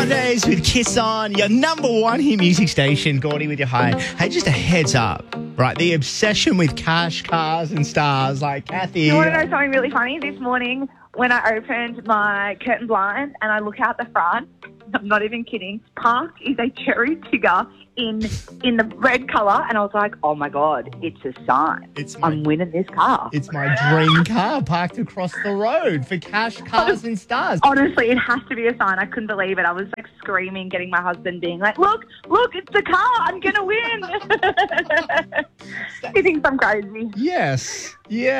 Mondays with Kiss On, your number one hit music station. Gordy with your high. Hey, just a heads up, right? The obsession with cash, cars and stars, like Kathy. You want to know something really funny? This morning when I opened my curtain blinds and I look out the front, I'm not even kidding, parked is a cherry Tigger in the red colour, and I was like, oh my God, it's a sign. I'm winning this car. It's my dream car parked across the road for cash, cars and stars. Honestly, it has to be a sign. I couldn't believe it. I was like screaming, getting my husband being like, look, it's the car. I'm going to win. He thinks I'm crazy. Yes.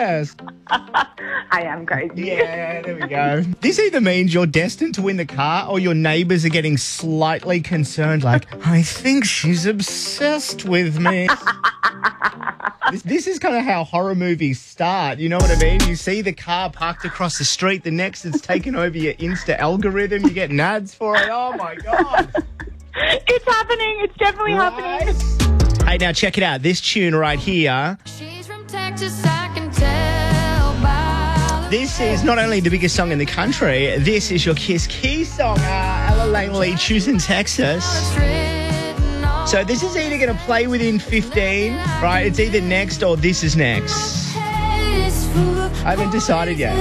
I am crazy. Yeah, there we go. This either means you're destined to win the car or your neighbours are getting slightly concerned, like, I think she's obsessed with me. This is kind of how horror movies start, you know what I mean? You see the car parked across the street, the next it's taken over your Insta algorithm, you're getting ads for it. Oh, my God. It's happening. It's definitely happening. Hey, now check it out. This tune right here. She's from Texas, I can tell by This is not only the biggest song in the country, this is your Kiss Key song, Ella Langley, Choosing Texas. So this is either going to play within 15, right? It's either next or this is next. I haven't decided yet.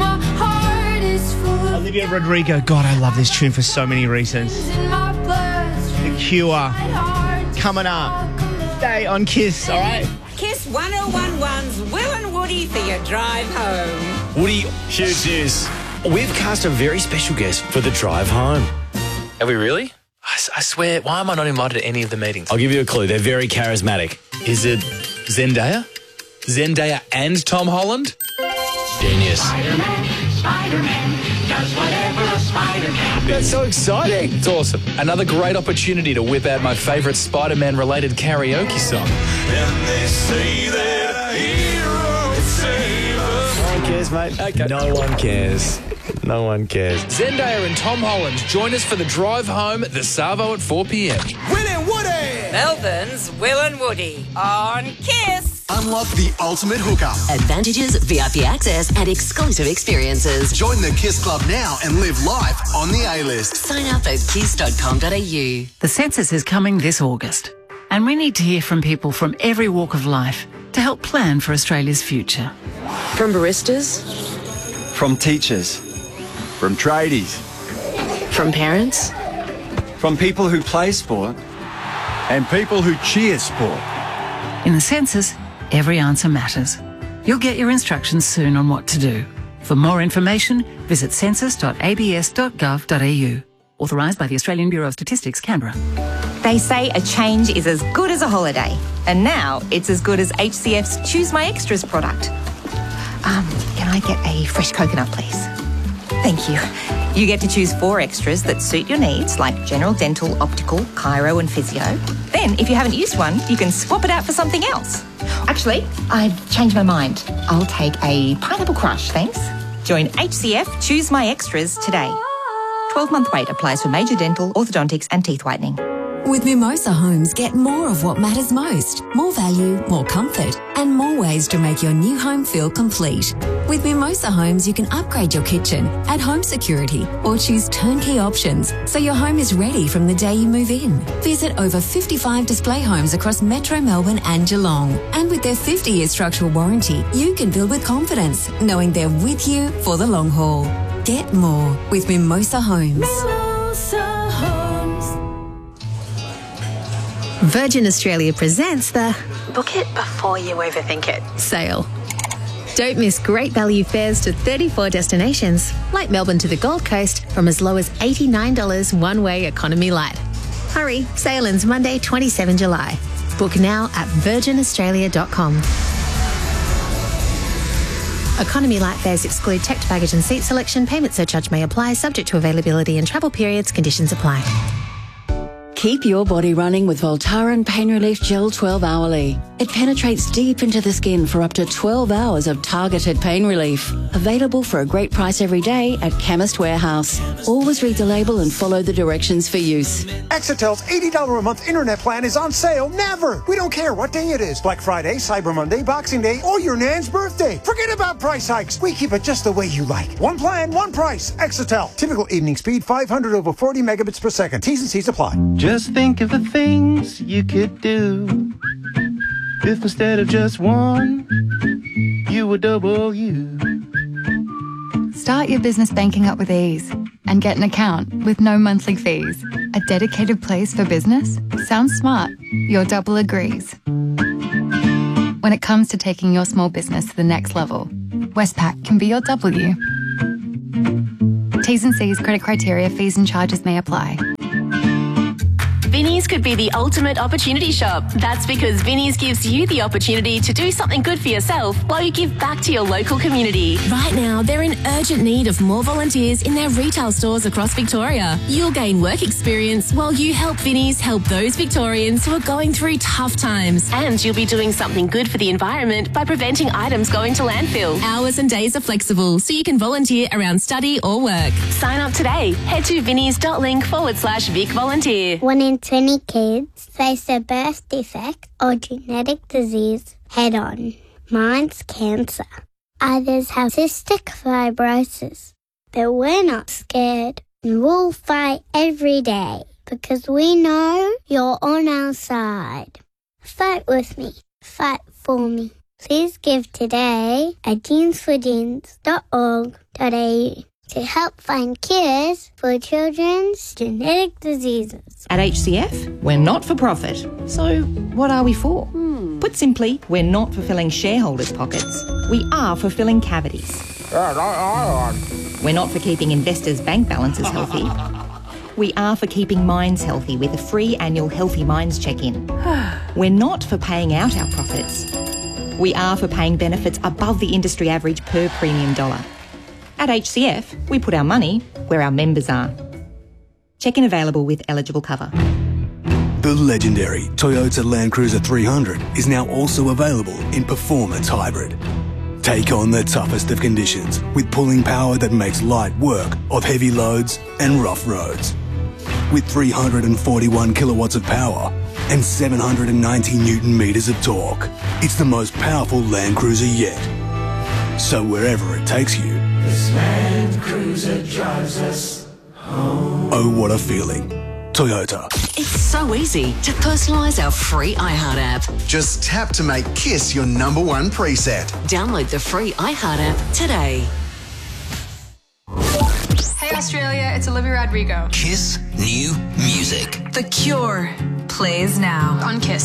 Olivia Rodrigo. God, I love this tune for so many reasons. The Cure. Coming up. Stay on Kiss, all right? Kiss 101.1's Will and Woody for your drive home. Woody, huge news. We've cast a very special guest for the drive home. Are we really? I swear, why am I not invited to any of the meetings? I'll give you a clue. They're very charismatic. Is it Zendaya? Zendaya and Tom Holland? Genius. Spider-Man does whatever a spider can. That's so exciting. It's awesome. Another great opportunity to whip out my favourite Spider-Man-related karaoke song. And they say that a hero would save us. No one cares, mate. Okay. No one cares. No one cares. Zendaya and Tom Holland join us for the drive home at the Savo at 4 p.m. Will and Woody! Melbourne's Will and Woody on Kiss. Unlock the ultimate hookup. Advantages, VIP access, and exclusive experiences. Join the Kiss Club now and live life on the A-list. Sign up at kiss.com.au. The census is coming this August, and we need to hear from people from every walk of life to help plan for Australia's future. From baristas, from teachers, from tradies, from parents, from people who play sport, and people who cheer sport. In the census, every answer matters. You'll get your instructions soon on what to do. For more information, visit census.abs.gov.au. Authorised by the Australian Bureau of Statistics, Canberra. They say a change is as good as a holiday. And now it's as good as HCF's Choose My Extras product. Can I get a fresh coconut, please? Thank you. You get to choose 4 extras that suit your needs, like general dental, optical, chiro and physio. Then, if you haven't used one, you can swap it out for something else. Actually, I've changed my mind. I'll take a pineapple crush, thanks. Join HCF Choose My Extras today. 12-month wait applies for major dental, orthodontics and teeth whitening. With Mimosa Homes, get more of what matters most. More value, more comfort, and more ways to make your new home feel complete. With Mimosa Homes, you can upgrade your kitchen, add home security, or choose turnkey options so your home is ready from the day you move in. Visit over 55 display homes across Metro Melbourne and Geelong. And with their 50-year structural warranty, you can build with confidence, knowing they're with you for the long haul. Get more with Mimosa Homes. Mimosa Homes. Virgin Australia presents the Book It Before You Overthink It sale. Don't miss great value fares to 34 destinations, like Melbourne to the Gold Coast, from as low as $89 one-way economy light. Hurry, sale ends Monday, 27 July. Book now at virginaustralia.com. Economy light fares exclude checked baggage and seat selection. Payment surcharge may apply, subject to availability and travel periods. Conditions apply. Keep your body running with Voltaren Pain Relief Gel 12 hourly. It penetrates deep into the skin for up to 12 hours of targeted pain relief. Available for a great price every day at Chemist Warehouse. Always read the label and follow the directions for use. Exetel's $80 a month internet plan is on sale never. We don't care what day it is. Black Friday, Cyber Monday, Boxing Day, or your nan's birthday. Forget about price hikes. We keep it just the way you like. One plan, one price. Exetel. Typical evening speed 500 over 40 megabits per second. T's and C's apply. Just think of the things you could do if instead of just one, you were double you. Start your business banking up with ease and get an account with no monthly fees. A dedicated place for business? Sounds smart. Your double agrees. When it comes to taking your small business to the next level, Westpac can be your W. T's and C's, credit criteria, fees and charges may apply. Vinnie's could be the ultimate opportunity shop. That's because Vinnie's gives you the opportunity to do something good for yourself while you give back to your local community. Right now, they're in urgent need of more volunteers in their retail stores across Victoria. You'll gain work experience while you help Vinnie's help those Victorians who are going through tough times. And you'll be doing something good for the environment by preventing items going to landfill. Hours and days are flexible, so you can volunteer around study or work. Sign up today. Head to vinnies.link/Vic Volunteer. 1 in 20 kids face a birth defect or genetic disease head-on. Mine's cancer. Others have cystic fibrosis. But we're not scared, and we'll fight every day because we know you're on our side. Fight with me. Fight for me. Please give today at jeansforjeans.org.au to help find cures for children's genetic diseases. At HCF, we're not for profit. So what are we for? Put simply, we're not for filling shareholders' pockets. We are for filling cavities. We're not for keeping investors' bank balances healthy. We are for keeping minds healthy with a free annual Healthy Minds check-in. We're not for paying out our profits. We are for paying benefits above the industry average per premium dollar. At HCF, we put our money where our members are. Check-in available with eligible cover. The legendary Toyota Land Cruiser 300 is now also available in Performance Hybrid. Take on the toughest of conditions with pulling power that makes light work of heavy loads and rough roads. With 341 kilowatts of power and 790 Newton meters of torque, it's the most powerful Land Cruiser yet. So wherever it takes you, this Land Cruiser drives us home. Oh, what a feeling. Toyota. It's so easy to personalise our free iHeart app. Just tap to make Kiss your #1 preset. Download the free iHeart app today. Hey Australia, it's Olivia Rodrigo. Kiss new music. The Cure plays now on Kiss.